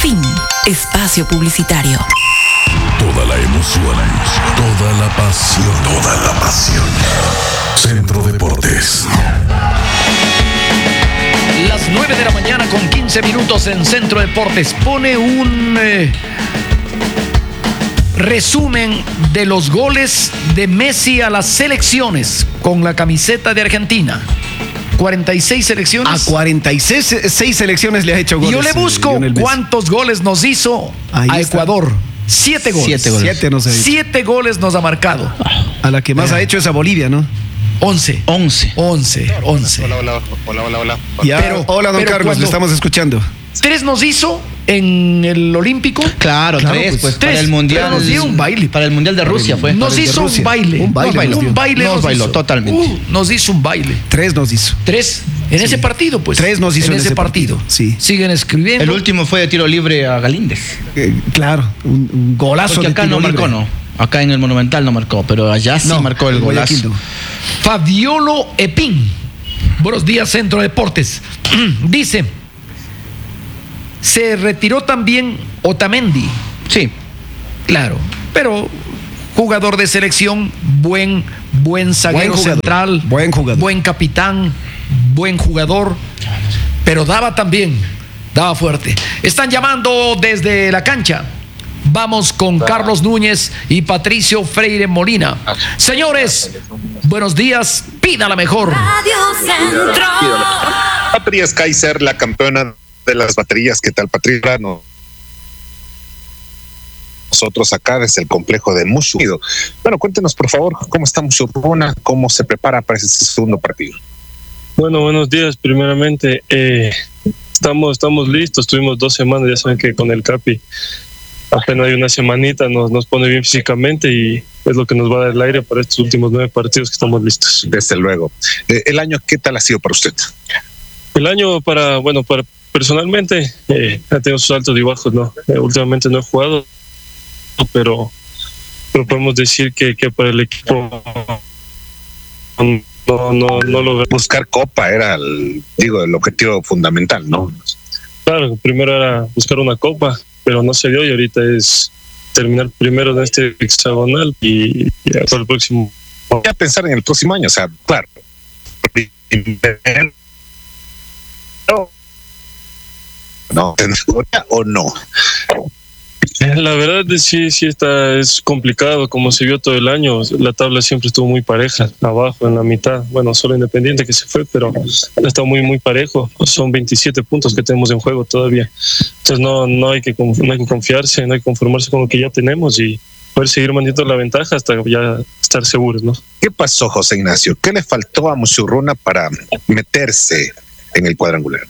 Fin. Espacio publicitario. Toda la emoción, toda la pasión, toda la pasión. Centro Deportes. Las 9 de la mañana con 15 minutos en Centro Deportes. Pone un resumen de los goles de Messi a las selecciones con la camiseta de Argentina. 46 selecciones. A 46 selecciones le ha hecho goles. Yo le busco cuántos goles nos hizo a Ecuador. 7 goles. 7 goles nos ha marcado. A la que más ha hecho es a Bolivia, ¿no? 11. Hola. Hola, don Carlos, le estamos escuchando. 3 nos hizo en el Olímpico. Claro, 3, pues para el Mundial. Nos dio un baile. Para el Mundial de Rusia fue. Nos hizo un baile. Un baile nos bailó totalmente. Nos hizo un baile. 3 nos hizo. 3 en ese partido, pues. 3 nos hizo en ese partido. Sí. Siguen escribiendo. El último fue de tiro libre a Galíndez. Claro, un golazo. Porque acá no marcó, ¿no? Acá en el Monumental no marcó, pero allá sí marcó el golazo. Fabiolo Epín. Buenos días, Centro Deportes. Dice: se retiró también Otamendi. Sí. Claro, pero jugador de selección, buen zaguero central, buen jugador, buen capitán, buen jugador, pero daba fuerte. Están llamando desde la cancha. Vamos con Carlos Núñez y Patricio Freire Molina. Señores, buenos días, pida la mejor. Radio Centro. Baterías Kaiser, la campeona de las baterías. ¿Qué tal, Patricia? Nosotros acá desde el complejo de Mushu. Bueno, cuéntenos por favor cómo está Musurruna, cómo se prepara para este segundo partido. Bueno, buenos días. Primeramente, estamos listos. Tuvimos 2 semanas, ya saben que con el Capi apenas hay una semanita, nos pone bien físicamente y es lo que nos va a dar el aire para estos últimos 9 partidos que estamos listos. Desde luego. El año, ¿qué tal ha sido para usted? El año para personalmente ha tenido sus altos y bajos, ¿no? Últimamente no he jugado, pero podemos decir que para el equipo no lo... Buscar copa era el objetivo fundamental, ¿no? Claro, primero era buscar una copa, pero no se dio y ahorita es terminar primero de este hexagonal y para el próximo. Ya pensar en el próximo año, o sea, claro. No, o no. La verdad sí es complicado, como se vio todo el año. La tabla siempre estuvo muy pareja, abajo, en la mitad. Bueno, solo Independiente que se fue, pero ha estado muy parejo. Son 27 puntos que tenemos en juego todavía. Entonces no hay que confiarse, no hay que conformarse con lo que ya tenemos y poder seguir manteniendo la ventaja hasta ya estar seguros, ¿no? ¿Qué pasó, José Ignacio? ¿Qué le faltó a Musurruna para meterse en el cuadrangular?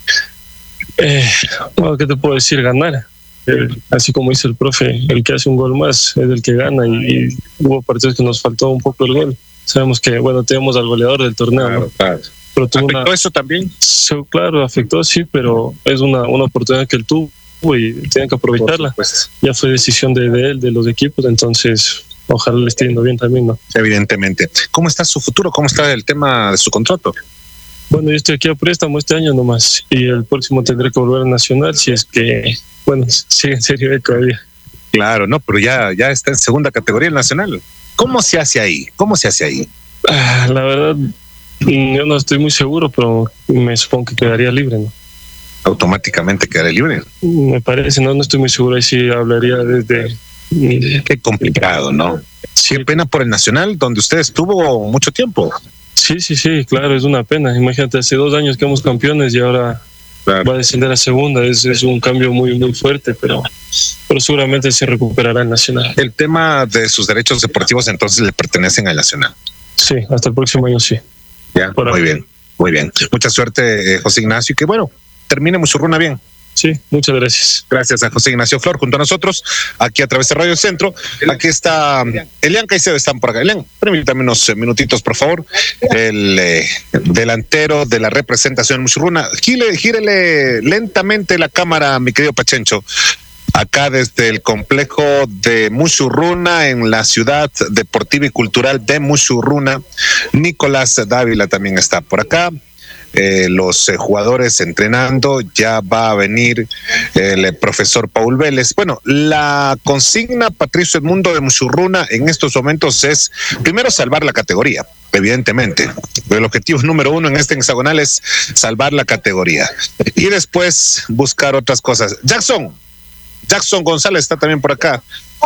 ¿Qué te puedo decir? Ganar. Así como dice el profe, el que hace un gol más es el que gana y hubo partidos que nos faltó un poco el gol. Sabemos que, tenemos al goleador del torneo. Claro. Pero ¿afectó eso también? Claro, afectó, sí, pero es una oportunidad que él tuvo y tienen que aprovecharla. Ya fue decisión de él, de los equipos, entonces ojalá le esté yendo bien también, ¿no? Evidentemente. ¿Cómo está su futuro? ¿Cómo está el tema de su contrato? Bueno, yo estoy aquí a préstamo este año nomás y el próximo tendré que volver a Nacional si es que... sigue en Serie B todavía. Claro, no, pero ya está en segunda categoría el Nacional. ¿Cómo se hace ahí? La verdad, yo no estoy muy seguro, pero me supongo que quedaría libre, ¿no? Automáticamente quedaría libre. Me parece, no estoy muy seguro. Ahí sí hablaría desde... Qué complicado, ¿no? Sí, qué pena por el Nacional, donde usted estuvo mucho tiempo. Sí, claro, es una pena. Imagínate, hace 2 años que somos campeones y ahora... Claro. Va a descender a segunda, es un cambio muy fuerte, pero seguramente se recuperará el Nacional. El tema de sus derechos deportivos entonces le pertenecen al Nacional. Sí, hasta el próximo año sí. Ya, muy bien. Mucha suerte, José Ignacio, y que termine Musurruna bien. Sí, muchas gracias. Gracias a José Ignacio Flor junto a nosotros, aquí a través de Radio Centro. Aquí está Elian Caicedo, están por acá. Elian, permítame unos minutitos, por favor. El delantero de la representación Musurruna. Gírele lentamente la cámara, mi querido Pachencho. Acá desde el complejo de Musurruna, en la ciudad deportiva y cultural de Musurruna. Nicolás Dávila también está por acá. los jugadores entrenando. Ya va a venir el profesor Paul Vélez. Bueno, la consigna, Patricio Edmundo, de Musurruna en estos momentos es primero salvar la categoría, evidentemente. El objetivo número 1 en este hexagonal es salvar la categoría y después buscar otras cosas. Jackson González está también por acá.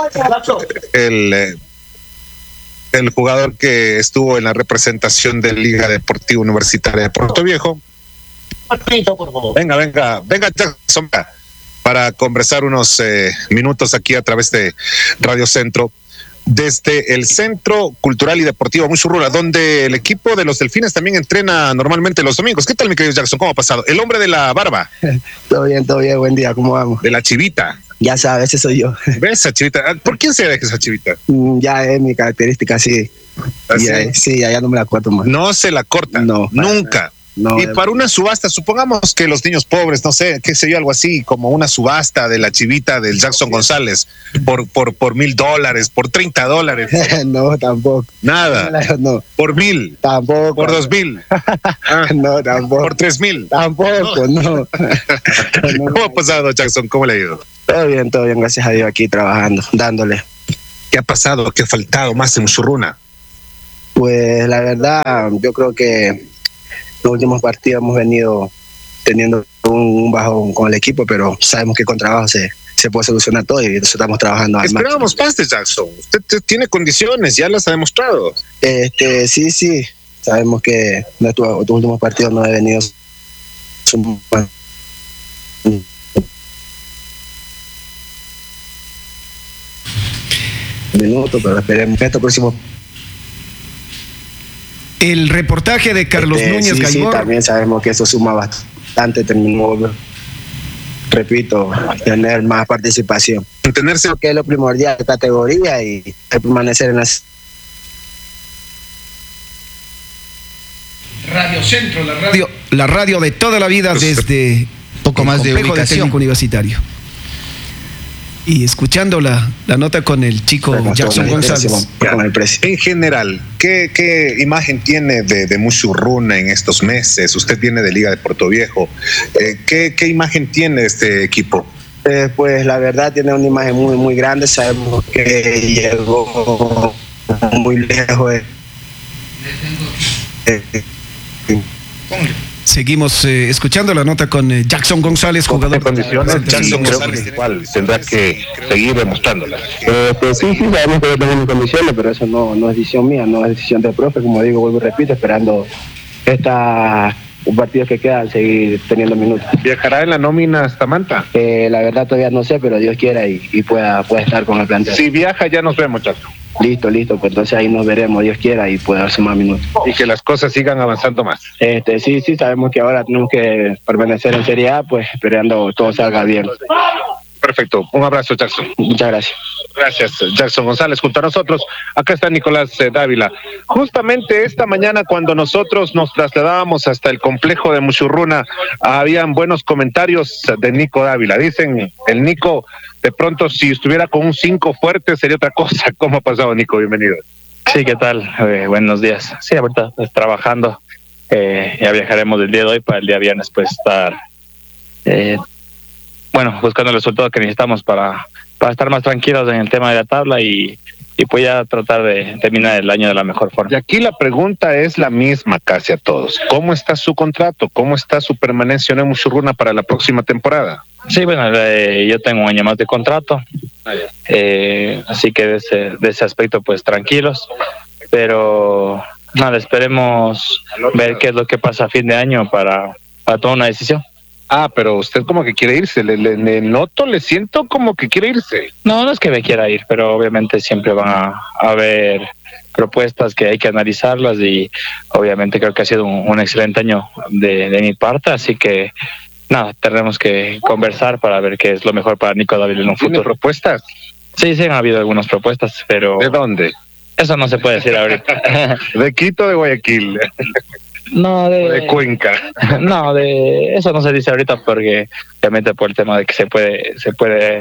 El jugador que estuvo en la representación de Liga Deportiva Universitaria de Puerto Viejo. Venga, Jackson, para conversar unos minutos aquí a través de Radio Centro, desde el Centro Cultural y Deportivo Musurruna, donde el equipo de los Delfines también entrena normalmente los domingos. ¿Qué tal, mi querido Jackson? ¿Cómo ha pasado? El hombre de la barba. Todo bien, buen día, ¿cómo vamos? De la chivita. Ya sabes, ese soy yo. ¿Ves esa chivita? ¿Por quién se deja esa chivita? Ya es mi característica, sí. Sí, ya no me la corto más. No se la corta. No. Nunca. No, y para una subasta, supongamos que los niños pobres, no sé, qué sé yo, algo así, como una subasta de la chivita del Jackson González por $1,000, por $30. No, tampoco. Nada. No. ¿Por 1,000? Tampoco. ¿Por 2,000? No, tampoco. ¿Por 3,000? Tampoco, no. ¿Cómo ha pasado, Jackson? ¿Cómo le ha ido? Todo bien, gracias a Dios, aquí trabajando, dándole. ¿Qué ha pasado? ¿Qué ha faltado más en Musurruna? Pues la verdad, yo creo que los últimos partidos hemos venido teniendo un bajón con el equipo, pero sabemos que con trabajo se puede solucionar todo y eso estamos trabajando. Esperábamos más de Jackson. Usted tiene condiciones, ya las ha demostrado. Sí. Sabemos que nuestros últimos partidos no han venido minutos, pero esperemos que estos próximos. El reportaje de Carlos Núñez Gaibor. Sí, también sabemos que eso suma bastante, repito, tener más participación. Mantenerse, que es lo primordial de categoría y permanecer en las. Radio Centro, la radio de toda la vida desde poco más de ubicación universitario. Y escuchando la nota con el chico Jackson González. En general, ¿qué imagen tiene de Musurruna en estos meses? Usted viene de Liga de Puerto Viejo. ¿Qué imagen tiene este equipo? Pues la verdad tiene una imagen muy, muy grande. Sabemos que llegó muy lejos. Seguimos escuchando la nota con Jackson González, jugador de condiciones. Jackson González igual tendrá que seguir demostrándolas. Pues sí, sabemos que yo tengo mis condiciones, pero eso no es decisión mía, no es decisión del profe, como digo, vuelvo y repito, esperando un partido que queda, seguir teniendo minutos. ¿Viajará en la nómina hasta Manta? La verdad todavía no sé, pero Dios quiera y pueda estar con el plantel. Si viaja ya nos vemos, Jackson. Listo, pues entonces ahí nos veremos, Dios quiera, y pueda sumar minutos. Y que las cosas sigan avanzando más. Sí, sabemos que ahora tenemos que permanecer en Serie A, pues esperando todo salga bien. Perfecto, un abrazo, Jackson. Muchas gracias. Gracias, Jackson González, junto a nosotros. Acá está Nicolás Dávila. Justamente esta mañana, cuando nosotros nos trasladábamos hasta el complejo de Musurruna, habían buenos comentarios de Nico Dávila. Dicen, el Nico, de pronto, si estuviera con un 5 fuerte, sería otra cosa. ¿Cómo ha pasado, Nico? Bienvenido. Sí, ¿qué tal? Buenos días. Sí, ahorita trabajando. Ya viajaremos el día de hoy para el día viernes, pues estar buscando el resultado que necesitamos para estar más tranquilos en el tema de la tabla y pues ya tratar de terminar el año de la mejor forma. Y aquí la pregunta es la misma casi a todos. ¿Cómo está su contrato? ¿Cómo está su permanencia en Musurruna para la próxima temporada? Sí, yo tengo un año más de contrato, así que de ese aspecto pues tranquilos, pero nada, esperemos ver qué es lo que pasa a fin de año para tomar una decisión. Pero usted como que quiere irse, le noto, le siento como que quiere irse. No es que me quiera ir, pero obviamente siempre van a haber propuestas que hay que analizarlas y obviamente creo que ha sido un excelente año de mi parte, así que nada, tenemos que conversar para ver qué es lo mejor para Nico Dávila en un futuro. ¿Propuestas? Sí, han habido algunas propuestas, pero... ¿De dónde? Eso no se puede decir ahorita. ¿De Quito o de Guayaquil? No, de Cuenca. No, de eso no se dice ahorita porque obviamente por el tema de que se puede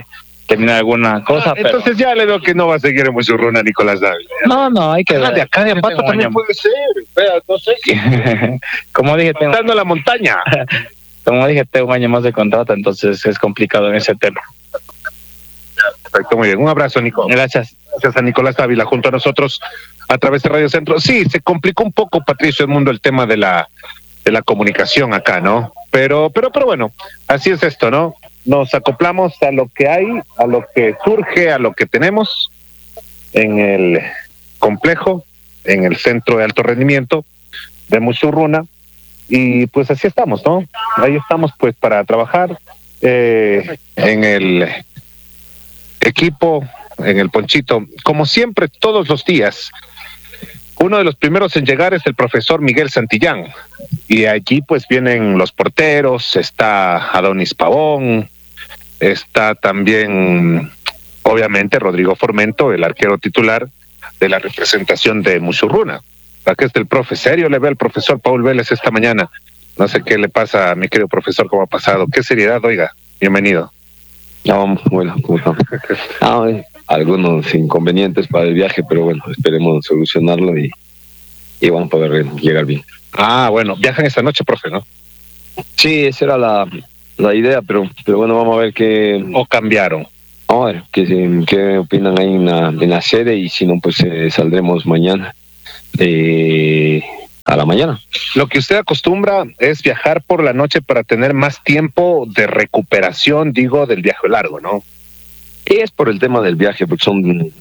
terminar alguna cosa. Entonces ya le veo que no va a seguir en Muchurruna Nicolás Dávila. No, hay que ver. De acá de Ambato también puede ser. No sé. Como dije, pasando la montaña. Como dije, tengo un año más de contrato, entonces es complicado en ese tema. Perfecto, muy bien. Un abrazo, Nico. Gracias. Gracias a Nicolás Dávila junto a nosotros a través de Radio Centro. Sí, se complicó un poco, Patricio Edmundo, el tema de la comunicación acá, ¿no? Pero bueno, así es esto, ¿no? Nos acoplamos a lo que hay, a lo que surge, a lo que tenemos en el complejo, en el centro de alto rendimiento de Muchurruna, y pues así estamos, ¿no? Ahí estamos pues para trabajar en el equipo, en el ponchito, como siempre, todos los días. Uno de los primeros en llegar es el profesor Miguel Santillán, y allí pues vienen los porteros, está Adonis Pavón, está también obviamente Rodrigo Formento, el arquero titular de la representación de Muchurruna. Aquí está el profe, serio le ve al profesor Paul Vélez esta mañana. No sé qué le pasa a mi querido profesor, cómo ha pasado. Qué seriedad, oiga, bienvenido. No, bueno, ¿cómo estamos? Algunos inconvenientes para el viaje, pero bueno, esperemos solucionarlo y vamos a poder llegar bien. Bueno, viajan esta noche, profe, ¿no? Sí, esa era la idea, pero bueno, vamos a ver qué... ¿O cambiaron? A ver, qué opinan ahí en la sede, y si no, pues saldremos mañana. A la mañana. Lo que usted acostumbra es viajar por la noche para tener más tiempo de recuperación, digo, del viaje largo, ¿no? Y es por el tema del viaje, porque son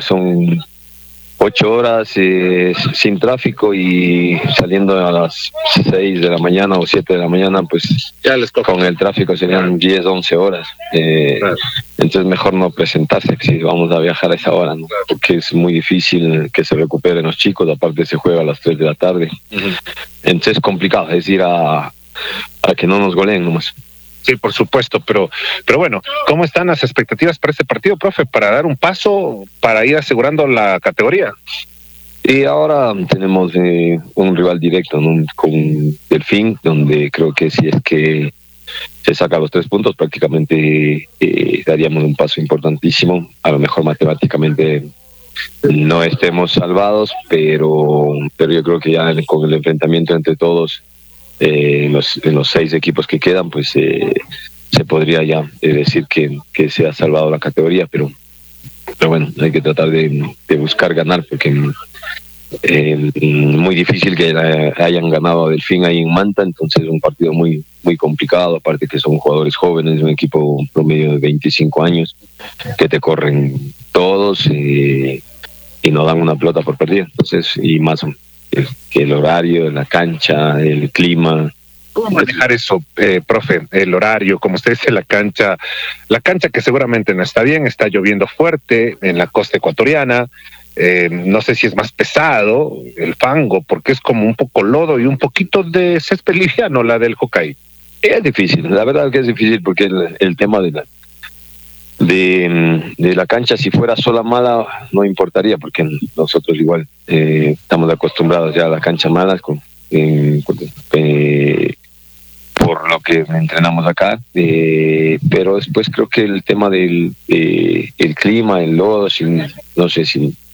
8 horas sin tráfico, y saliendo a las 6 de la mañana o 7 de la mañana, pues ya les toca. Con el tráfico serían 10, 11 horas. Claro. Entonces mejor no presentarse si vamos a viajar a esa hora, ¿no? Claro. Porque es muy difícil que se recuperen los chicos, aparte se juega a las 3 de la tarde. Entonces es complicado, es ir a que no nos goleen nomás. Sí, por supuesto, pero bueno, ¿cómo están las expectativas para este partido, profe, para dar un paso, para ir asegurando la categoría? Y ahora tenemos un rival directo, ¿no? Con Delfín, donde creo que si es que se saca los 3 puntos, prácticamente daríamos un paso importantísimo. A lo mejor matemáticamente no estemos salvados, pero yo creo que ya con el enfrentamiento entre todos, en los 6 equipos que quedan, pues se podría ya decir que se ha salvado la categoría, pero bueno, hay que tratar de buscar ganar, porque muy difícil que hayan ganado a Delfín ahí en Manta, entonces es un partido muy, muy complicado, aparte que son jugadores jóvenes, un equipo promedio de 25 años, que te corren todos y no dan una pelota por perdida, entonces, y más que el horario, la cancha, el clima. ¿Cómo manejar eso, profe? El horario, como usted dice, la cancha que seguramente no está bien, está lloviendo fuerte en la costa ecuatoriana, no sé si es más pesado el fango, porque es como un poco lodo y un poquito de césped liviano la del Hokkaido. Es difícil, la verdad que es difícil, porque el tema de la cancha, si fuera sola mala no importaría, porque nosotros igual estamos acostumbrados ya a la cancha mala por lo que entrenamos acá, pero después creo que el tema del el clima, el lodo, no sé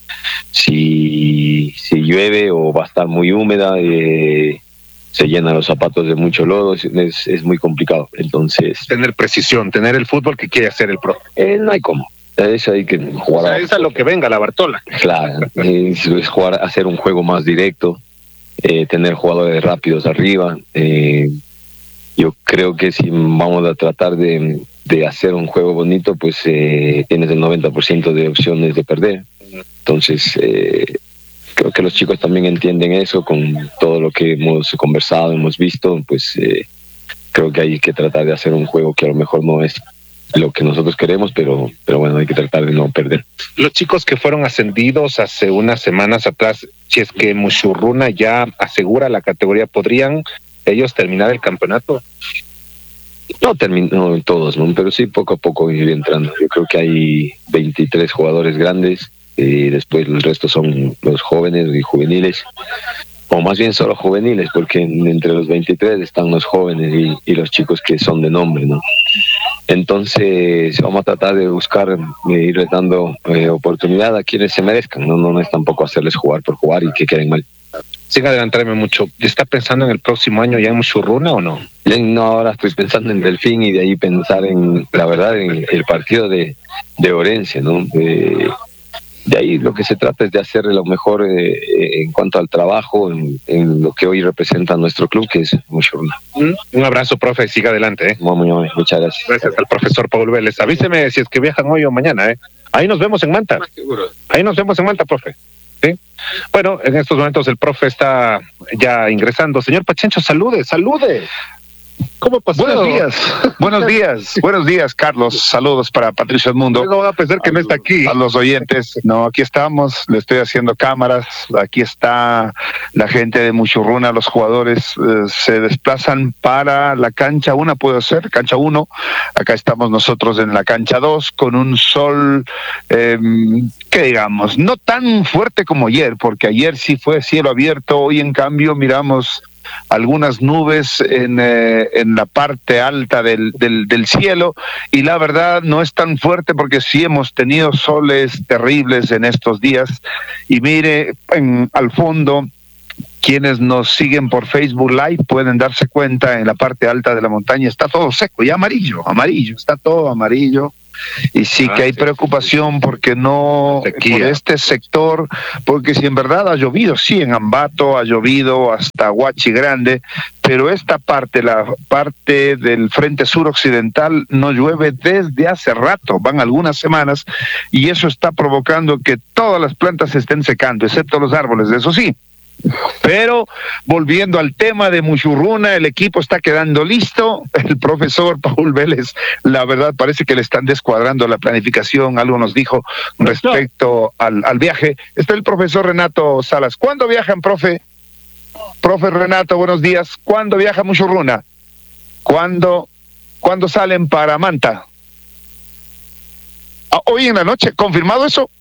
si llueve o va a estar muy húmeda, se llenan los zapatos de mucho lodo, es muy complicado. Entonces, tener precisión, tener el fútbol que quiere hacer el pro. No hay cómo. Eso hay que jugar. O sea, es a lo que venga la Bartola. Claro, es jugar, hacer un juego más directo, tener jugadores rápidos arriba. Yo creo que si vamos a tratar de hacer un juego bonito, pues tienes el 90% de opciones de perder. Entonces, creo que los chicos también entienden eso, con todo lo que hemos conversado, hemos visto, pues creo que hay que tratar de hacer un juego que a lo mejor no es lo que nosotros queremos, pero bueno, hay que tratar de no perder. Los chicos que fueron ascendidos hace unas semanas atrás, si es que Muchurruna ya asegura la categoría, ¿podrían ellos terminar el campeonato? No terminó todos, ¿no? Pero sí poco a poco ir entrando. Yo creo que hay 23 jugadores grandes, y después el resto son los jóvenes y juveniles. o más bien solo juveniles, porque entre los 23 están los jóvenes y los chicos que son de nombre, ¿no? Entonces vamos a tratar de buscar, irles dando oportunidad a quienes se merezcan, no es tampoco hacerles jugar por jugar y que queden mal. Sin adelantarme mucho, ¿está pensando en el próximo año ya en Muchurruna o no? No, ahora estoy pensando en Delfín y de ahí pensar en, la verdad, en el partido de Orense, ¿no? De ahí lo que se trata es de hacer lo mejor en cuanto al trabajo, en lo que hoy representa nuestro club, que es Muchuruna. Un abrazo, profe, siga adelante. Muchas gracias. Gracias al profesor Paul Vélez. Avíseme si es que viajan hoy o mañana. Ahí nos vemos en Manta. Ahí nos vemos en Manta, profe. ¿Sí? Bueno, en estos momentos el profe está ya ingresando. Señor Pachencho, salude. ¿Cómo pasó? Buenos días, Carlos. Saludos para Patricio Edmundo. No va a pensar que no está aquí. A los oyentes. No, aquí estamos, le estoy haciendo cámaras. Aquí está la gente de Muchurruna, los jugadores se desplazan para la cancha 1, puede ser, cancha 1. Acá estamos nosotros en la cancha 2 con un sol, que digamos, no tan fuerte como ayer, porque ayer sí fue cielo abierto, hoy en cambio miramos algunas nubes en la parte alta del cielo, y la verdad no es tan fuerte porque sí hemos tenido soles terribles en estos días. Y mire, al fondo, quienes nos siguen por Facebook Live pueden darse cuenta, en la parte alta de la montaña está todo seco y amarillo, está todo amarillo. Y sí que hay preocupación porque no, por este sector, porque si en verdad ha llovido, sí, en Ambato ha llovido hasta Huachi Grande, pero esta parte, la parte del frente sur occidental, no llueve desde hace rato, van algunas semanas, y eso está provocando que todas las plantas se estén secando, excepto los árboles, eso sí. Pero volviendo al tema de Muchurruna, el equipo está quedando listo. El profesor Paul Vélez, la verdad parece que le están descuadrando la planificación, algo nos dijo respecto al viaje. Está el profesor Renato Salas. ¿Cuándo viajan, profe? Profe Renato, buenos días. ¿Cuándo viaja Muchurruna? ¿Cuándo salen para Manta? Hoy en la noche, ¿confirmado eso?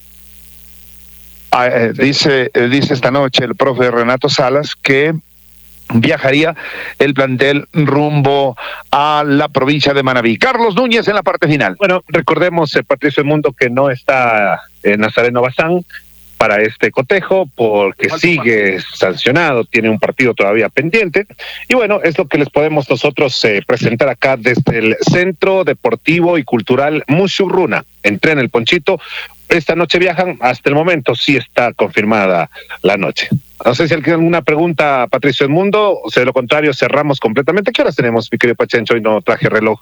Dice esta noche el profe Renato Salas que viajaría el plantel rumbo a la provincia de Manabí. Carlos Núñez en la parte final. Bueno, recordemos, Patricio Edmundo, que no está Nazareno Bazán para este cotejo porque sigue sancionado, tiene un partido todavía pendiente, y bueno, es lo que les podemos nosotros presentar acá desde el Centro Deportivo y Cultural Muchurruna. Entrena el Ponchito. Esta noche viajan, hasta el momento sí está confirmada la noche. No sé si alguien tiene alguna pregunta, Patricio Edmundo, o sea, de lo contrario cerramos completamente. ¿Qué horas tenemos, mi querido Pachencho? Hoy no traje reloj.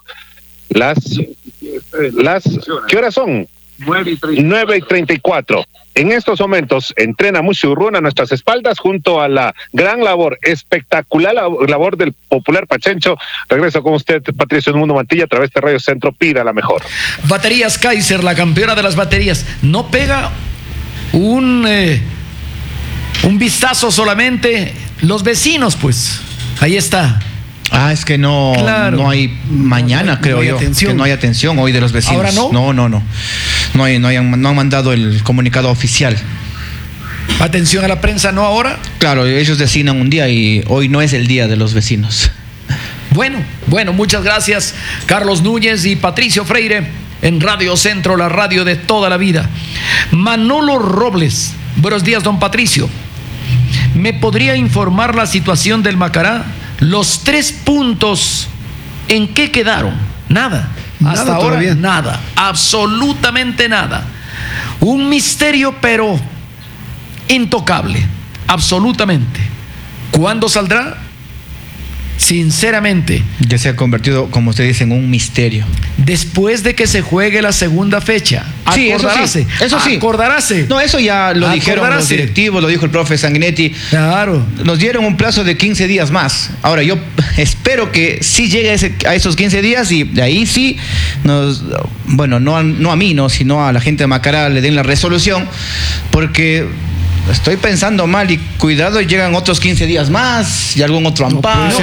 ¿Qué horas son? 9:34. En estos momentos entrena Muchurruna a nuestras espaldas junto a la gran labor, espectacular labor del popular Pachencho. Regreso con usted, Patricio Edmundo Mantilla, a través de Radio Centro. Pida la mejor. Baterías Kaiser, la campeona de las baterías. No pega un vistazo solamente. Los vecinos, pues, ahí está. Es que no hay mañana, creo yo, que no hay atención hoy de los vecinos. ¿Ahora no? No han mandado el comunicado oficial. Atención a la prensa, ¿no ahora? Claro, ellos designan un día y hoy no es el día de los vecinos. Bueno, muchas gracias, Carlos Núñez y Patricio Freire en Radio Centro, la radio de toda la vida. Manolo Robles, buenos días, don Patricio. ¿Me podría informar la situación del Macará? Los 3 puntos, ¿en qué quedaron? Nada. Hasta ahora todavía. Nada. Absolutamente nada. Un misterio, pero intocable. Absolutamente. ¿Cuándo saldrá? Sinceramente. Ya se ha convertido, como usted dice, en un misterio. Después de que se juegue la segunda fecha. Sí, eso sí. Acordaráse. No, eso ya lo dijeron los directivos, lo dijo el profe Sanguinetti. Claro. Nos dieron un plazo de 15 días más. Ahora, yo espero que sí llegue a esos 15 días y de ahí sí bueno, no a mí, sino a la gente de Macará le den la resolución, porque estoy pensando mal y cuidado, llegan otros 15 días más y algún otro amparo.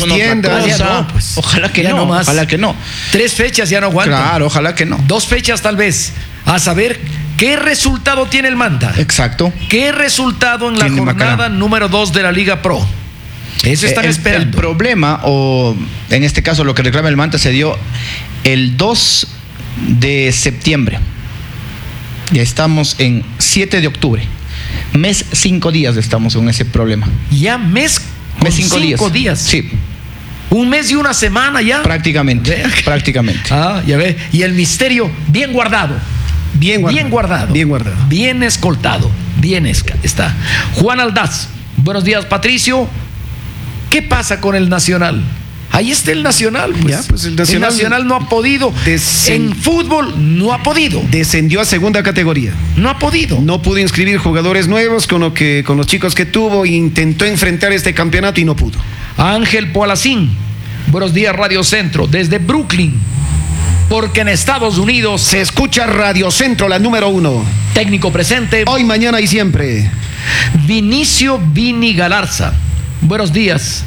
Ojalá que no. 3 fechas ya no aguantan. Claro, ojalá que no. 2 fechas tal vez. A saber ¿Qué resultado tiene el Manta? Exacto. ¿Qué resultado en la Tiene jornada Macará. número 2 de la Liga Pro? Eso están El esperando. problema, o en este caso lo que reclama el Manta, se dio el 2 de septiembre. Ya estamos en 7 de octubre. Mes 5 días estamos con ese problema. Ya mes 5 días. Sí. Un mes y una semana ya. Prácticamente. Prácticamente. Ah, ya ve. Y el misterio bien guardado. Bien guardado. Bien guardado. Bien guardado. Bien escoltado. Bien está. Juan Aldaz. Buenos días, Patricio. ¿Qué pasa con el Nacional? Ahí está el Nacional. Pues. Ya, pues el Nacional no ha podido. En fútbol no ha podido. Descendió a segunda categoría. No ha podido. No pudo inscribir jugadores nuevos con los chicos que tuvo. Intentó enfrentar este campeonato y no pudo. Ángel Poalacín. Buenos días, Radio Centro. Desde Brooklyn. Porque en Estados Unidos se escucha Radio Centro, la número 1. Técnico presente. Hoy, mañana y siempre. Vinicio Vini Galarza. Buenos días.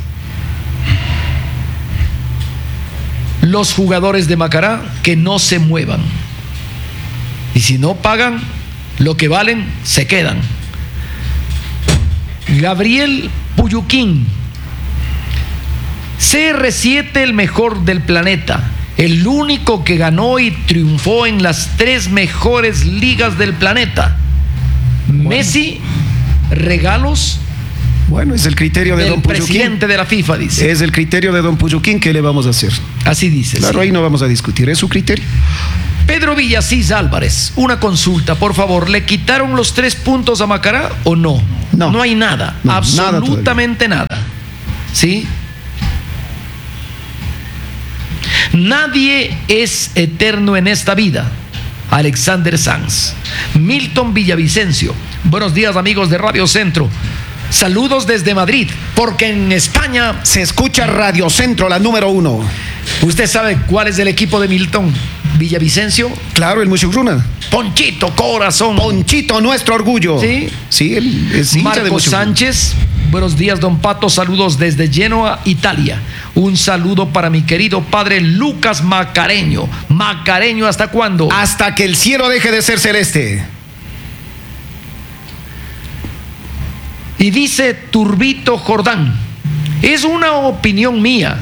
Los jugadores de Macará que no se muevan. Y si no pagan lo que valen, se quedan. Gabriel Puyuquín. CR7, el mejor del planeta. El único que ganó y triunfó en las 3 mejores ligas del planeta. Bueno. Messi, regalos. Bueno, es el criterio de don Puyuquín. El presidente de la FIFA dice. Es el criterio de don Puyuquín. ¿Qué le vamos a hacer? Así dice. Claro, sí. Ahí no vamos a discutir. Es su criterio. Pedro Villasís Álvarez, una consulta, por favor. ¿Le quitaron los 3 puntos a Macará o no? No. No hay nada. No, absolutamente nada. ¿Sí? Nadie es eterno en esta vida. Alexander Sanz. Milton Villavicencio. Buenos días, amigos de Radio Centro. Saludos desde Madrid, porque en España se escucha Radio Centro, la número 1. ¿Usted sabe cuál es el equipo de Milton Villavicencio? Claro, el Muchugruna. Ponchito, corazón. Ponchito, nuestro orgullo. Sí. Sí, él es hincha de Marcos Sánchez. Buenos días, don Pato. Saludos desde Genoa, Italia. Un saludo para mi querido padre Lucas Macareño. Macareño, ¿hasta cuándo? Hasta que el cielo deje de ser celeste. Y dice Turbito Jordán, es una opinión mía.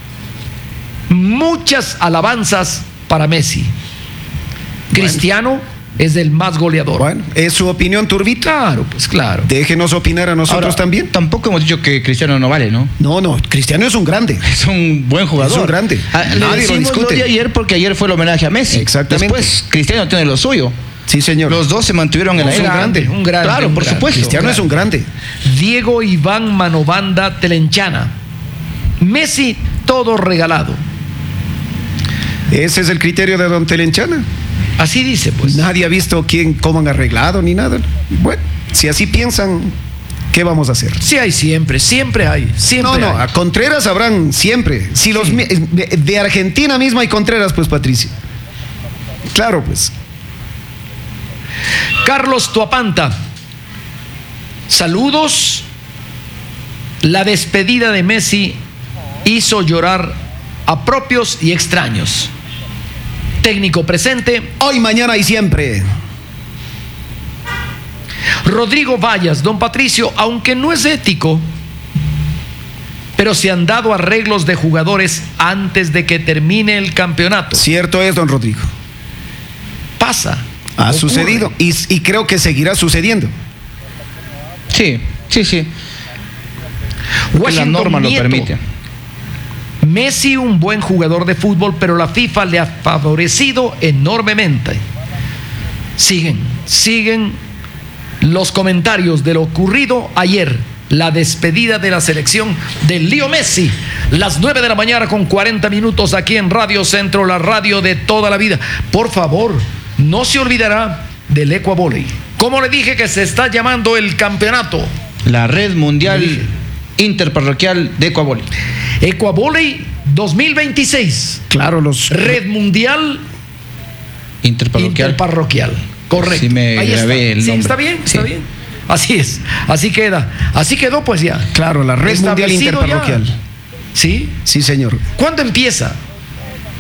Muchas alabanzas para Messi. Cristiano es el más goleador. Bueno, es su opinión, Turbito. Claro, pues claro. Déjenos opinar a nosotros. Ahora, también. Tampoco hemos dicho que Cristiano no vale, ¿no? No, Cristiano es un grande. Es un buen jugador. Es un grande. Nadie lo discute. De ayer porque ayer fue el homenaje a Messi. Exactamente. Después Cristiano tiene lo suyo. Sí, señor. Los dos se mantuvieron en la era. Un grande. Claro, por supuesto. Cristiano es un grande. Diego Iván Manobanda Telenchana. Messi todo regalado. Ese es el criterio de don Telenchana. Así dice, pues. Nadie ha visto cómo han arreglado ni nada. Bueno, si así piensan, ¿qué vamos a hacer? Sí hay siempre hay. Siempre no, hay. a Contreras habrán siempre. Si los de Argentina misma hay Contreras, pues, Patricio. Claro, pues. Carlos Tuapanta. Saludos. La despedida de Messi hizo llorar a propios y extraños. Técnico presente. Hoy, mañana y siempre. Rodrigo Vallas. Don Patricio, aunque no es ético, pero se han dado arreglos de jugadores antes de que termine el campeonato. Cierto es, don Rodrigo. Pasa. Ha sucedido y creo que seguirá sucediendo. Sí. La norma lo permite. Messi, un buen jugador de fútbol, pero la FIFA le ha favorecido enormemente. Siguen los comentarios de lo ocurrido ayer, la despedida de la selección de Leo Messi, las 9 de la mañana con 40 minutos aquí en Radio Centro, la radio de toda la vida. Por favor, no se olvidará del Ecuavolley. ¿Cómo le dije que se está llamando el campeonato? La Red Mundial Interparroquial de Ecuavolley. Ecuavolley 2026. Claro, Red Mundial Interparroquial. Correcto. Sí, me ahí grabé está. el nombre. Está bien. Así es. Así queda. Así quedó, pues ya. Claro, la Red Mundial Interparroquial. ¿Sí? Sí, señor. ¿Cuándo empieza?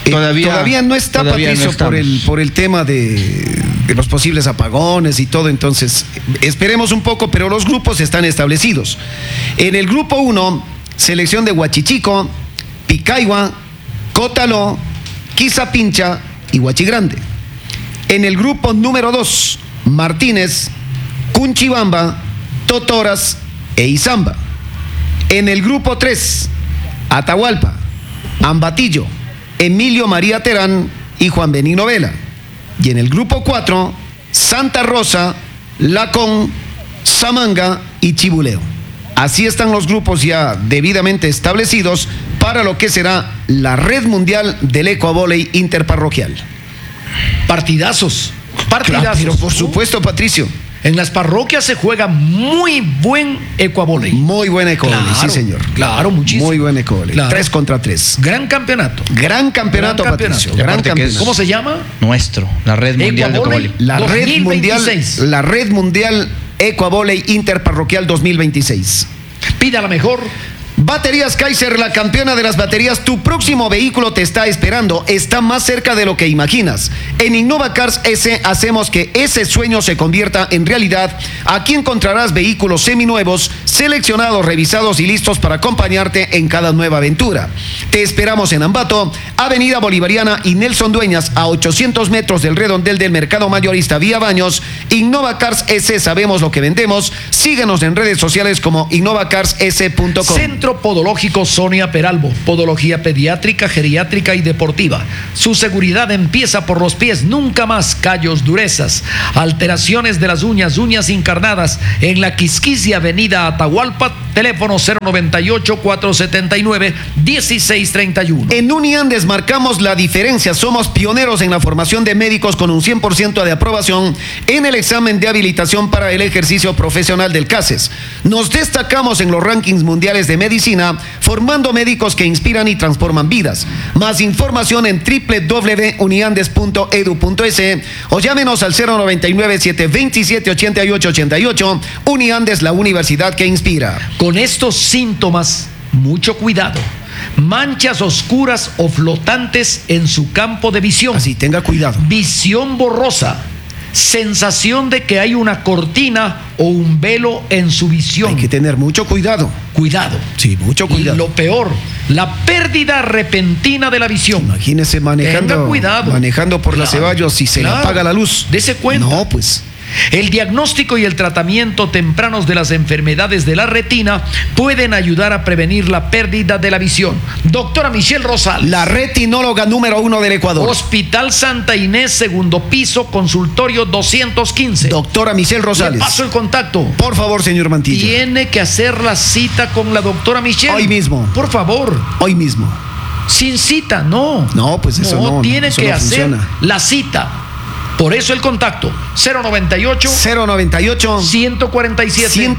Todavía no está, Patricio, por el tema de los posibles apagones y todo, entonces esperemos un poco, pero los grupos están establecidos. En el grupo 1, selección de Huachichico, Picayua, Cótalo, Quizapincha y Huachigrande. En el grupo número 2, Martínez, Cunchibamba, Totoras e Izamba. En el grupo 3, Atahualpa, Ambatillo, Emilio María Terán y Juan Benigno Vela. Y en el grupo 4, Santa Rosa, Lacón, Samanga y Chibuleo. Así están los grupos ya debidamente establecidos para lo que será la Red Mundial del Ecuavóley Interparroquial. Partidazos. Claro, pero por supuesto, Patricio. En las parroquias se juega muy buen ecuavóley. Muy buen ecuavóley, claro, sí, señor. Claro, muchísimo. Muy buen ecuavóley. Claro. 3 contra 3. Gran campeonato. Gran campeonato, Patricio. Gran campeonato. ¿Cómo se llama? Nuestro, la Red Mundial de Ecuavóley. La Red Mundial Ecuavóley Interparroquial 2026. Pida la mejor. Baterías Kaiser, la campeona de las baterías. Tu próximo vehículo te está esperando. Está más cerca de lo que imaginas. En Innova Cars S hacemos que ese sueño se convierta en realidad. Aquí encontrarás vehículos seminuevos, seleccionados, revisados y listos para acompañarte en cada nueva aventura. Te esperamos en Ambato, Avenida Bolivariana y Nelson Dueñas, a 800 metros del redondel del Mercado Mayorista Vía Baños. Innova Cars S, sabemos lo que vendemos. Síguenos en redes sociales como innovacarss.com. Centro Podológico Sonia Peralbo, podología pediátrica, geriátrica y deportiva. Su seguridad empieza por los pies, nunca más callos, durezas, alteraciones de las uñas, uñas encarnadas. En la Quisquisia, Avenida Atahualpa, teléfono 098-479-1631. En Uniandes marcamos la diferencia, somos pioneros en la formación de médicos con un 100% de aprobación en el examen de habilitación para el ejercicio profesional del CASES. Nos destacamos en los rankings mundiales de medicina, formando médicos que inspiran y transforman vidas. Más información en www.uniandes.edu.es o llámenos al 099-727-8888. Uniandes, la universidad que inspira. Con estos síntomas, mucho cuidado. Manchas oscuras o flotantes en su campo de visión. Así, tenga cuidado. Visión borrosa. Sensación de que hay una cortina o un velo en su visión. Hay que tener mucho cuidado. Cuidado. Sí, mucho cuidado. Y lo peor, la pérdida repentina de la visión. Imagínese manejando por la Ceballos y se le apaga la luz. Dese cuenta. No, pues. El diagnóstico y el tratamiento tempranos de las enfermedades de la retina pueden ayudar a prevenir la pérdida de la visión. Doctora Michelle Rosales, la retinóloga número 1 del Ecuador. Hospital Santa Inés, segundo piso, consultorio 215. Doctora Michelle Rosales. Le paso el contacto. Por favor, señor Mantilla. Tiene que hacer la cita con la doctora Michelle. Hoy mismo. Por favor. Hoy mismo. Sin cita, no. No, pues eso no. Tiene eso que no hacer funciona. la cita. Por eso el contacto 098 147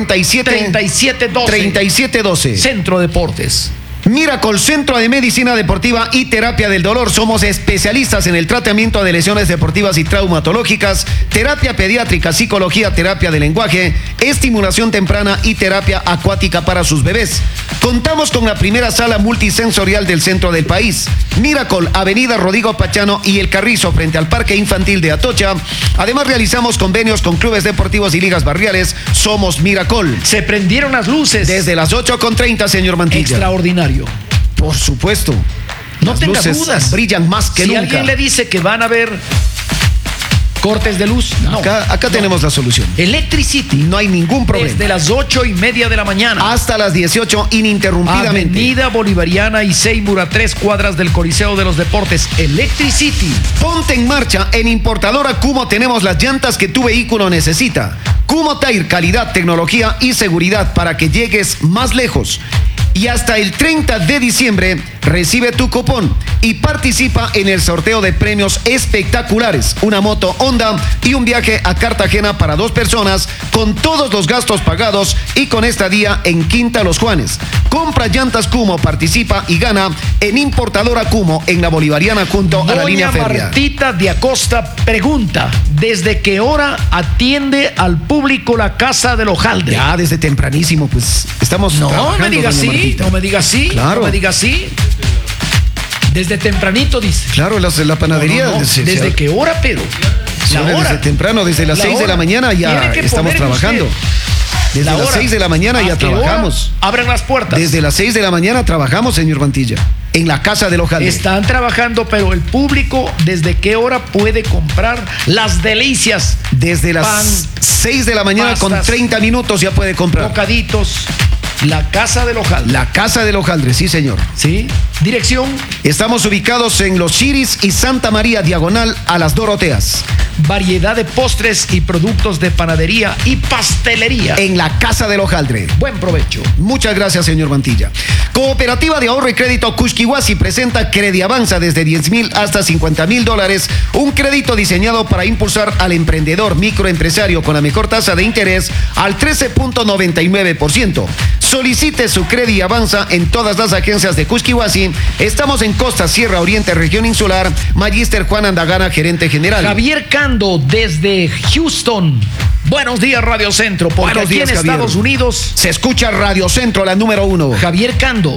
3712 Centro Deportes. Miracle, Centro de Medicina Deportiva y Terapia del Dolor. Somos especialistas en el tratamiento de lesiones deportivas y traumatológicas, terapia pediátrica, psicología, terapia de lenguaje, estimulación temprana y terapia acuática para sus bebés. Contamos con la primera sala multisensorial del centro del país. Miracle, Avenida Rodrigo Pachano y El Carrizo, frente al Parque Infantil de Atocha. Además, realizamos convenios con clubes deportivos y ligas barriales. Somos Miracle. Se prendieron las luces. Desde las 8:30, señor Mantilla. Extraordinario. Por supuesto. No tenga dudas. Brillan más que nunca. Si alguien le dice que van a haber cortes de luz, no. Acá tenemos la solución. Electricity. No hay ningún problema. Desde las 8:30 de la mañana hasta las 18 ininterrumpidamente. Avenida Bolivariana y Seymour, a 3 cuadras del Coliseo de los Deportes. Electricity. Ponte en marcha. En Importadora Kumo tenemos las llantas que tu vehículo necesita. Kumo Tire, calidad, tecnología y seguridad para que llegues más lejos. Y hasta el 30 de diciembre recibe tu cupón y participa en el sorteo de premios espectaculares. Una moto Honda y un viaje a Cartagena para 2 personas con todos los gastos pagados y con estadía en Quinta Los Juanes. Compra llantas Kumo, participa y gana en Importadora Kumo en la Bolivariana junto a la línea férrea. Martita de Acosta pregunta: ¿desde qué hora atiende al público la Casa del Hojaldre? Ya desde tempranísimo, pues estamos trabajando. No me diga así. No me diga así. Claro. No me diga así. Desde tempranito, dice. Claro, la panadería. No, ¿desde qué hora, pero? Desde temprano, desde las 6 de la mañana ya estamos trabajando. Desde las 6 de la mañana ya trabajamos. Abren las puertas. Desde las 6 de la mañana trabajamos, señor Mantilla, en la Casa del Hojaldre. Están trabajando, pero el público, ¿desde qué hora puede comprar las delicias? Desde las 6 de la mañana, pastas, con 30 minutos ya puede comprar. Bocaditos. La Casa del Hojaldre. La Casa del Hojaldre, sí, señor. ¿Sí? Dirección. Estamos ubicados en Los Chiris y Santa María, diagonal a las Doroteas. Variedad de postres y productos de panadería y pastelería. En la Casa del Hojaldre. Buen provecho. Muchas gracias, señor Mantilla. Cooperativa de Ahorro y Crédito Cuxquihuasi presenta Crediavanza desde $10,000 hasta $50,000. Un crédito diseñado para impulsar al emprendedor microempresario con la mejor tasa de interés al 13.99%. Solicite su Crediavanza en todas las agencias de Cuxquihuasi. Estamos en Costa Sierra Oriente, región insular. Magíster Juan Andagana, gerente general. Javier Cando desde Houston. Buenos días, Radio Centro. Porque Buenos días, aquí en Javier. Estados Unidos se escucha Radio Centro, la número 1. Javier Cando.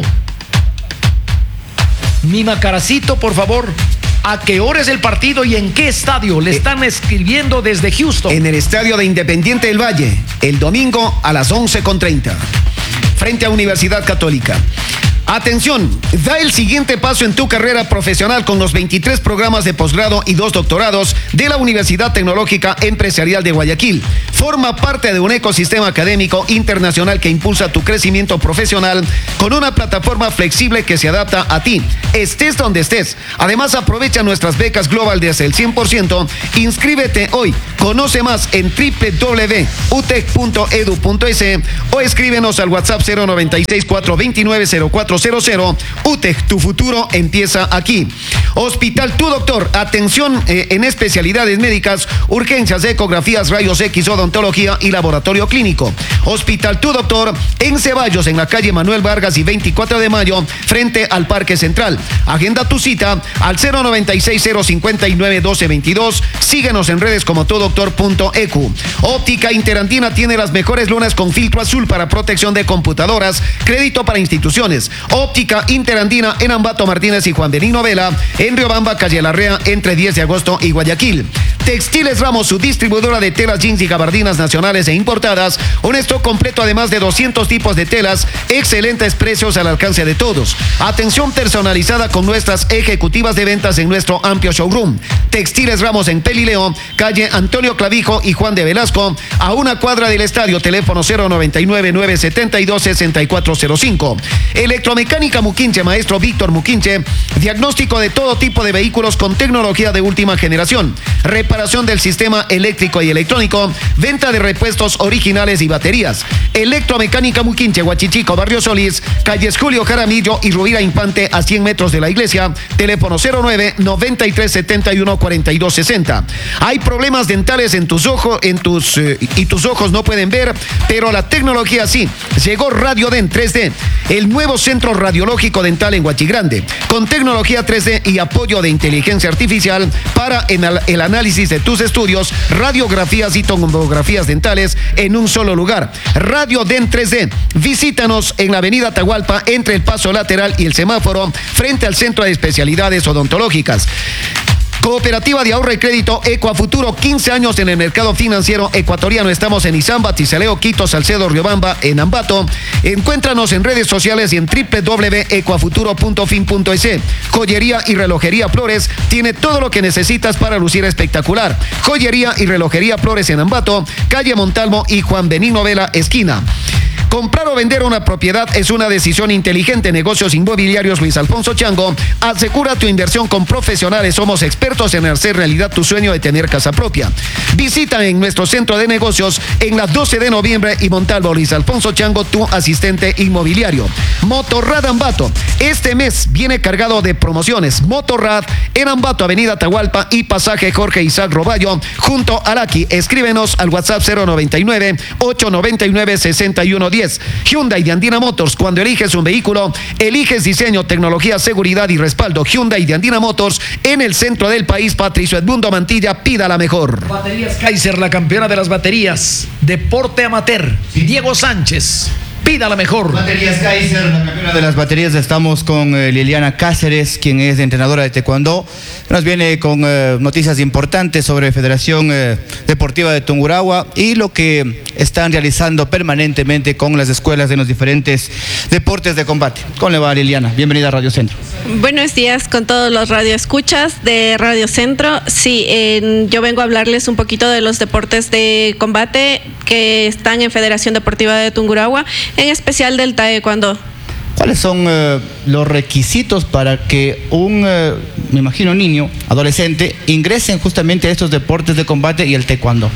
Mi Macaracito, por favor. ¿A qué hora es el partido y en qué estadio? Le están escribiendo desde Houston. En el estadio de Independiente del Valle, el domingo a las 11:30, frente a Universidad Católica. Atención, da el siguiente paso en tu carrera profesional con los 23 programas de posgrado y 2 doctorados de la Universidad Tecnológica Empresarial de Guayaquil. Forma parte de un ecosistema académico internacional que impulsa tu crecimiento profesional con una plataforma flexible que se adapta a ti, estés donde estés. Además, aprovecha nuestras becas Global desde el 100%. Inscríbete hoy. Conoce más en www.utec.edu.es o escríbenos al WhatsApp 096-429-0400. UTEC, tu futuro empieza aquí. Hospital Tu Doctor, atención en especialidades médicas, urgencias, ecografías, rayos X, odontología y laboratorio clínico. Hospital Tu Doctor en Ceballos, en la calle Manuel Vargas y 24 de mayo, frente al Parque Central. Agenda tu cita al 096-059-1222. Síguenos en redes como tudoctor.eq. Óptica Interandina tiene las mejores lunas con filtro azul para protección de computadoras, crédito para instituciones. Óptica Interandina en Ambato Martínez y Juan Benigno Vela, en Riobamba, calle Larrea, entre 10 de agosto y Guayaquil. Textiles Ramos, su distribuidora de telas, jeans y gabardinas nacionales e importadas. Un stock completo, además de 200 tipos de telas, excelentes precios al alcance de todos. Atención personalizada con nuestras ejecutivas de ventas en nuestro amplio showroom. Textiles Ramos en Pelileo, calle Antonio Clavijo y Juan de Velasco, a una cuadra del estadio. Teléfono 099-972-6405. Electromecánica Muquinche, maestro Víctor Muquinche. Diagnóstico de todo tipo de vehículos con tecnología de última generación. Reparación del sistema eléctrico y electrónico. Venta de repuestos originales y baterías. Electromecánica Muquinche, Huachichico, Barrio Solís, calles Julio Jaramillo y Rubira Infante, a 100 metros de la iglesia. Teléfono 09-9371-4260. Hay problemas dentales en tus ojos, y tus ojos no pueden ver, pero la tecnología sí. Llegó Radiodent 3D, el nuevo centro radiológico dental en Huachigrande, con tecnología 3D y apoyo de inteligencia artificial para el análisis de tus estudios, radiografías y tomografías dentales en un solo lugar. Radiodent 3D. Visítanos en la avenida Atahualpa, entre el paso lateral y el semáforo, frente al Centro de Especialidades Odontológicas. Cooperativa de Ahorro y Crédito Ecuafuturo, 15 años en el mercado financiero ecuatoriano. Estamos en Izamba, Tizaleo, Quito, Salcedo, Riobamba, en Ambato. Encuéntranos en redes sociales y en www.ecuafuturo.fin.es. Joyería y relojería Flores tiene todo lo que necesitas para lucir espectacular. Joyería y relojería Flores en Ambato, calle Montalvo y Juan Benigno Vela, esquina. Comprar o vender una propiedad es una decisión inteligente. Negocios inmobiliarios Luis Alfonso Chango. Asegura tu inversión con profesionales. Somos expertos en hacer realidad tu sueño de tener casa propia. Visita en nuestro centro de negocios en la 12 de noviembre y Montalvo. Luis Alfonso Chango, tu asistente inmobiliario. Motorrad Ambato. Este mes viene cargado de promociones. Motorrad en Ambato, avenida Atahualpa y pasaje Jorge Isaac Roballo, junto a Laki. Escríbenos al WhatsApp 099-899-6110. Hyundai de Andina Motors. Cuando eliges un vehículo, eliges diseño, tecnología, seguridad y respaldo. Hyundai de Andina Motors, en el centro del país. Patricio Edmundo Mantilla, pida la mejor. Baterías Kaiser, la campeona de las baterías. Deporte amateur. Diego Sánchez. pida la mejor. Baterías Kaiser, la campeona de las baterías. Estamos con Liliana Cáceres, quien es entrenadora de taekwondo. Nos viene con noticias importantes sobre Federación Deportiva de Tungurahua y lo que están realizando permanentemente con las escuelas de los diferentes deportes de combate. ¿Cómo le va, Liliana? Bienvenida a Radio Centro. Buenos días con todos los radioescuchas de Radio Centro. Sí, yo vengo a hablarles un poquito de los deportes de combate que están en Federación Deportiva de Tungurahua, en especial del taekwondo. ¿Cuáles son los requisitos para que me imagino, niño, adolescente, ingresen justamente a estos deportes de combate y el taekwondo?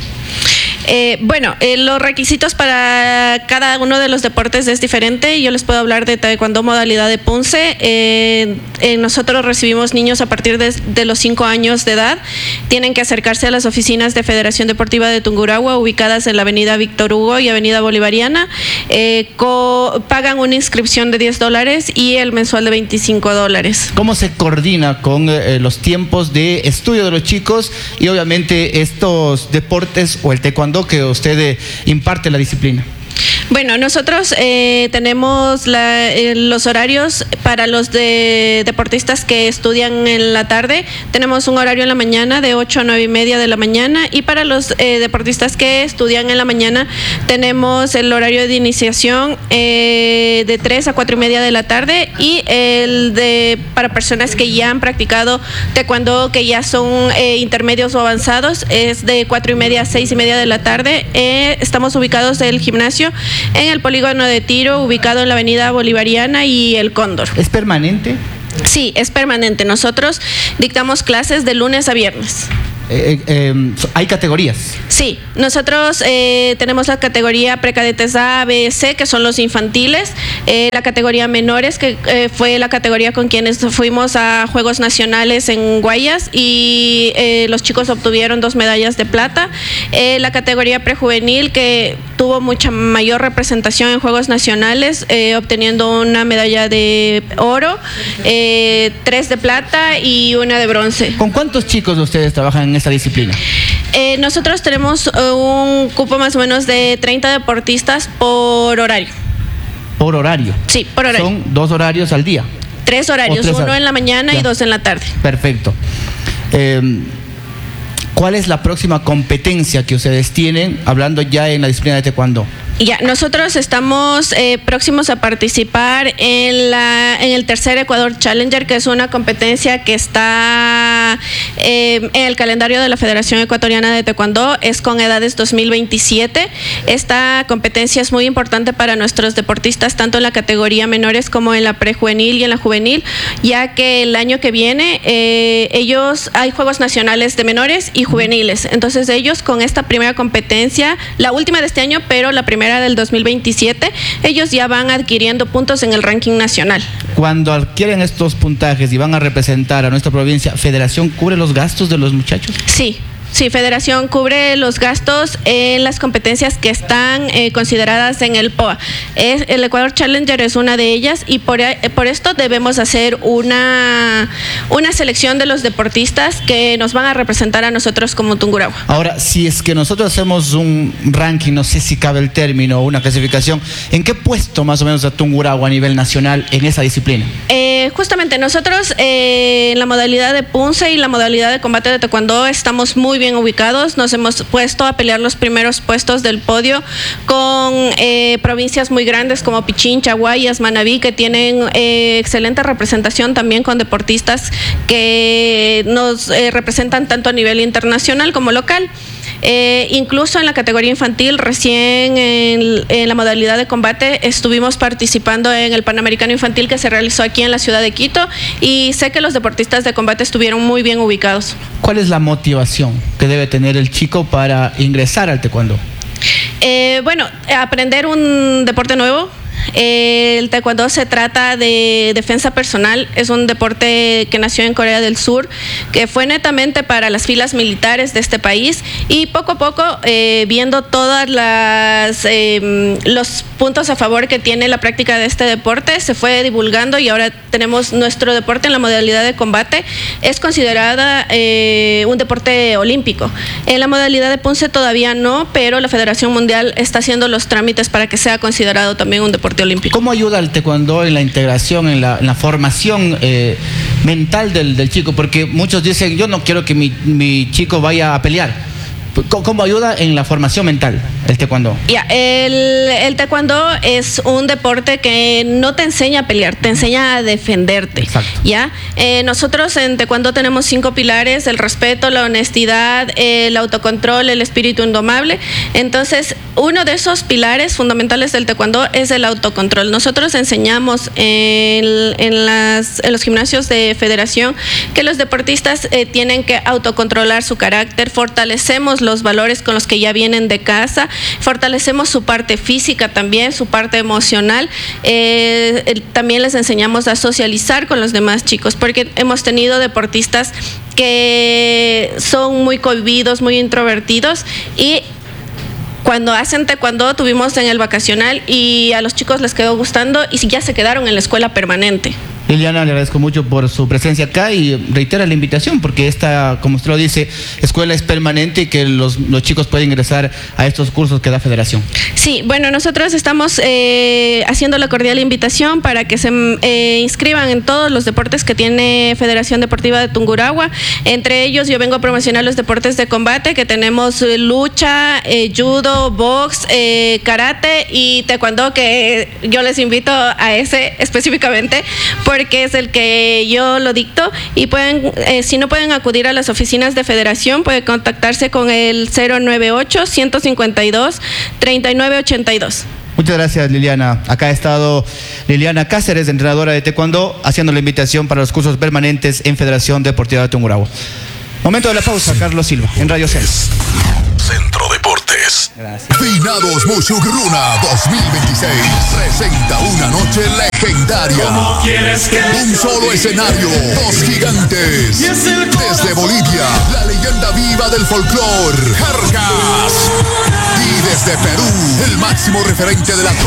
Los requisitos para cada uno de los deportes es diferente. Yo les puedo hablar de taekwondo modalidad de punce. Nosotros recibimos niños a partir de los 5 años de edad. Tienen que acercarse a las oficinas de Federación Deportiva de Tungurahua, ubicadas en la avenida Víctor Hugo y avenida Bolivariana. Pagan una inscripción de $10 y el mensual de $25. ¿Cómo se coordina con los tiempos de estudio de los chicos y obviamente estos deportes o el taekwondo que usted imparte la disciplina? Bueno, nosotros tenemos los horarios para los deportistas que estudian en la tarde. Tenemos un horario en la mañana de 8 a 9 y media de la mañana, y para los deportistas que estudian en la mañana tenemos el horario de iniciación de 3 a 4 y media de la tarde, y para personas que ya han practicado taekwondo, que ya son intermedios o avanzados, es de 4 y media a 6 y media de la tarde. Estamos ubicados en el gimnasio en el polígono de tiro, ubicado en la avenida Bolivariana y el Cóndor. ¿Es permanente? Sí, es permanente. Nosotros dictamos clases de lunes a viernes. ¿Hay categorías? Sí, nosotros tenemos la categoría precadetes A, B, C, que son los infantiles, la categoría menores, que fue la categoría con quienes fuimos a Juegos Nacionales en Guayas, y los chicos obtuvieron 2 medallas de plata, la categoría prejuvenil, que tuvo mucha mayor representación en Juegos Nacionales, obteniendo una medalla de oro, 3 de plata y 1 de bronce. ¿Con cuántos chicos ustedes trabajan en esta disciplina? Nosotros tenemos un cupo más o menos de 30 deportistas por horario. ¿Por horario? Sí, por horario. ¿Son 2 horarios al día? 3 horarios, 1 en la mañana y 2 en la tarde. Perfecto. ¿Cuál es la próxima competencia que ustedes tienen, hablando ya en la disciplina de taekwondo? Ya, nosotros estamos próximos a participar en el tercer Ecuador Challenger, que es una competencia que está en el calendario de la Federación Ecuatoriana de Taekwondo. Es con edades 2027. Esta competencia es muy importante para nuestros deportistas, tanto en la categoría menores como en la prejuvenil y en la juvenil, ya que el año que viene hay Juegos Nacionales de menores y juveniles. Entonces ellos, con esta primera competencia, la última de este año, pero la primera del 2027, ellos ya van adquiriendo puntos en el ranking nacional. Cuando adquieren estos puntajes y van a representar a nuestra provincia, ¿Federación cubre los gastos de los muchachos? Sí, Federación cubre los gastos en las competencias que están consideradas en el POA. El Ecuador Challenger es una de ellas, y por esto debemos hacer una selección de los deportistas que nos van a representar a nosotros como Tungurahua. Ahora, si es que nosotros hacemos un ranking, no sé si cabe el término, una clasificación, ¿en qué puesto más o menos a Tungurahua a nivel nacional en esa disciplina? Justamente nosotros en la modalidad de punce y la modalidad de combate de taekwondo estamos muy bien ubicados. Nos hemos puesto a pelear los primeros puestos del podio con provincias muy grandes como Pichincha, Guayas, Manabí, que tienen excelente representación también, con deportistas que nos representan tanto a nivel internacional como local. Incluso en la categoría infantil, recién en la modalidad de combate estuvimos participando en el Panamericano Infantil que se realizó aquí en la ciudad de Quito, y sé que los deportistas de combate estuvieron muy bien ubicados. ¿Cuál es la motivación que debe tener el chico para ingresar al taekwondo? Aprender un deporte nuevo, El taekwondo se trata de defensa personal, es un deporte que nació en Corea del Sur, que fue netamente para las filas militares de este país, y poco a poco, viendo todas los puntos a favor que tiene la práctica de este deporte, se fue divulgando y ahora tenemos nuestro deporte en la modalidad de combate, es considerada un deporte olímpico. En la modalidad de punce todavía no, pero la Federación Mundial está haciendo los trámites para que sea considerado también un deporte olímpico. ¿Cómo ayuda el taekwondo en la integración, en la formación mental del chico? Porque muchos dicen, yo no quiero que mi chico vaya a pelear. ¿Cómo ayuda en la formación mental el taekwondo? El taekwondo es un deporte que no te enseña a pelear, te enseña a defenderte. Exacto. Nosotros en taekwondo tenemos 5 pilares: el respeto, la honestidad, el autocontrol, el espíritu indomable. Entonces, uno de esos pilares fundamentales del taekwondo es el autocontrol. Nosotros enseñamos en los gimnasios de federación que los deportistas tienen que autocontrolar su carácter, fortalecemos los valores con los que ya vienen de casa, fortalecemos su parte física también, su parte emocional, también les enseñamos a socializar con los demás chicos, porque hemos tenido deportistas que son muy cohibidos, muy introvertidos, y cuando hacen taekwondo tuvimos en el vacacional y a los chicos les quedó gustando y ya se quedaron en la escuela permanente. Liliana, le agradezco mucho por su presencia acá y reitera la invitación, porque esta, como usted lo dice, escuela es permanente y que los chicos pueden ingresar a estos cursos que da Federación. Sí, bueno, nosotros estamos haciendo la cordial invitación para que se inscriban en todos los deportes que tiene Federación Deportiva de Tungurahua. Entre ellos yo vengo a promocionar los deportes de combate, que tenemos lucha, judo, box, karate y taekwondo, que yo les invito a ese específicamente, porque es el que yo lo dicto, y pueden, si no pueden acudir a las oficinas de Federación, pueden contactarse con el 098-152-3982. Muchas gracias, Liliana. Acá ha estado Liliana Cáceres, entrenadora de taekwondo, haciendo la invitación para los cursos permanentes en Federación Deportiva de Tungurahua. Momento de la pausa, Carlos Silva, en Radio Centro. Centro Deportes. Gracias. Finados Muchugruna 2026 presenta una noche legendaria. Un solo escenario, 2 gigantes. Desde Bolivia, la leyenda viva del folclor, Jergas. Y desde Perú, el máximo referente de la